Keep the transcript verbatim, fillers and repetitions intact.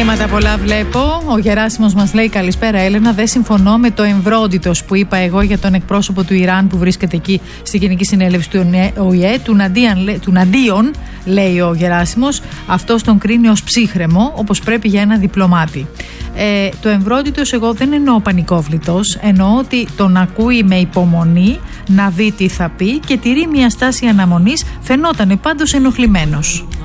Μηνύματα πολλά βλέπω. Ο Γεράσιμος μας λέει: καλησπέρα, Έλενα. Δεν συμφωνώ με το εμβρόντιτος που είπα εγώ για τον εκπρόσωπο του Ιράν που βρίσκεται εκεί στη Γενική Συνέλευση του Ο Η Ε. Του Ναντίον, του Ναντίον, λέει ο Γεράσιμος, αυτός τον κρίνει ως ψύχρεμο, όπως πρέπει για ένα διπλωμάτη. Ε, το εμβρόντιτος εγώ δεν εννοώ πανικόβλητος. Εννοώ ότι τον ακούει με υπομονή να δει τι θα πει και τηρεί μια στάση αναμονής. Φαινότανε πάντως ενοχλημένος.